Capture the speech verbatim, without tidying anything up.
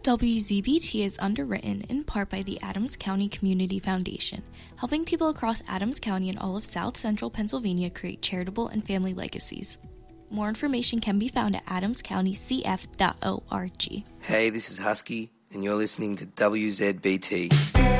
W Z B T is underwritten in part by the Adams County Community Foundation, helping people across Adams County and all of South Central Pennsylvania create charitable and family legacies. More information can be found at adams county c f dot org. Hey, this is Husky, and you're listening to W Z B T.